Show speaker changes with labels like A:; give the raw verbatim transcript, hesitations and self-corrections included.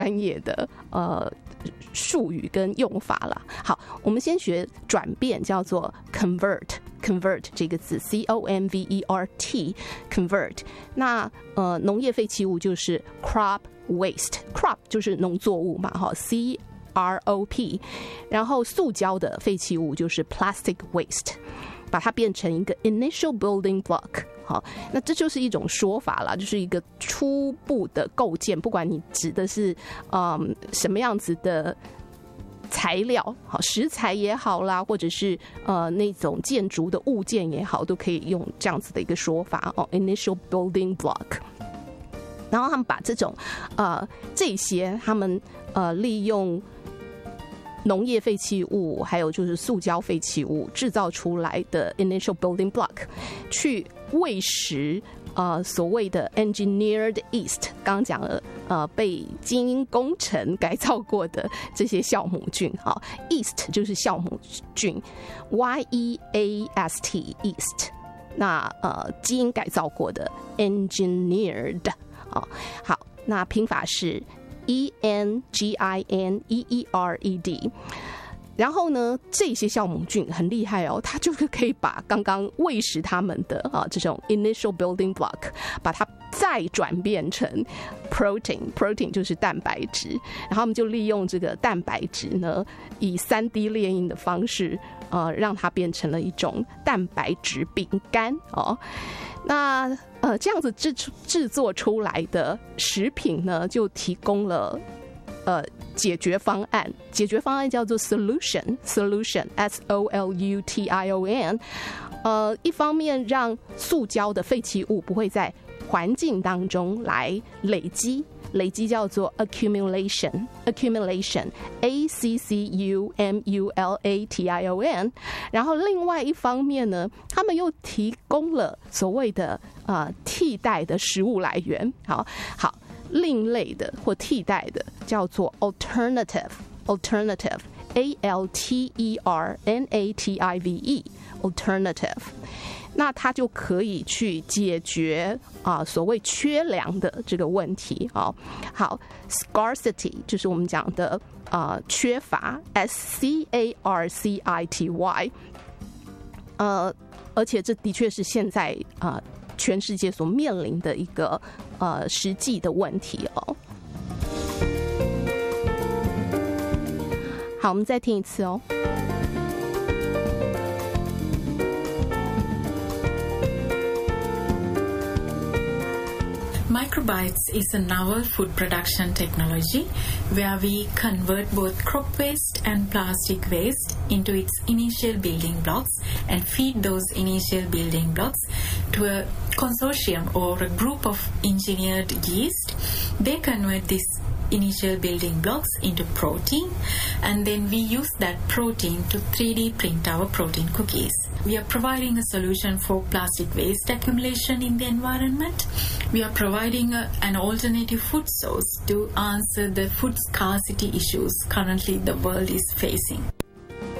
A: 专业的呃术语跟用法啦。好，我们先学转变，叫做 convert。convert 这个字 C O M V E R T convert。 那呃农业废弃物就是 crop waste， crop 就是农作物嘛，哈 C R O P。 然后塑胶的废弃物就是 plastic waste， 把它变成一个 initial building block。 好，那这就是一种说法啦，就是一个初步的构建，不管你指的是嗯什么样子的材料，好，食材也好啦，或者是呃那种建筑的物件也好，都可以用这样子的一个说法哦 ，initial building block。然后他们把这种呃这些他们呃利用农业废弃物，还有就是塑胶废弃物制造出来的 initial building block， 去喂食呃所谓的 engineered yeast， 刚刚讲了呃被基因工程改造过的这些酵母菌啊 ，yeast 就是酵母菌 ，Y E A S T yeast。那呃基因改造过的 engineered 啊，好，那拼法是 E N G I N E E R E D。然后呢，这些酵母菌很厉害哦，它就是可以把刚刚喂食它们的啊这种 initial building block， 把它再转变成 protein，protein 就是蛋白质，然后他们就利用这个蛋白质呢，以 三 D 列印的方式，呃，让它变成了一种蛋白质饼干哦。那呃这样子制制作出来的食品呢，就提供了呃解决方案，解决方案叫做 solution solution S O L U T I O N。 呃，一方面让塑胶的废弃物不会在环境当中来累积，累积叫做 accumulation accumulation A C C U M U L A T I O N。 然后另外一方面呢，他们又提供了所谓的呃替代的食物来源。好好另类的或替代的叫做 alternative alternative A L T E R N A T I V E alternative。 那它就可以去解决啊、呃、所谓缺粮的这个问题啊。好 ，scarcity 就是我们讲的啊、呃、缺乏 S C A R C I T Y。呃，而且这的确是现在啊、呃、全世界所面临的一个呃实际的问题哦。好，我们再听一次哦。
B: Microbites is a novel food production technology where we convert both crop waste and plastic waste into its initial building blocks and feed those initial building blocks to a consortium or a group of engineered yeast. They convert this initial building blocks into protein, and then we use that protein to three D print our protein cookies. We are providing a solution for plastic waste accumulation in the environment. We are providing a, an alternative food source to answer the food scarcity issues currently the world is facing.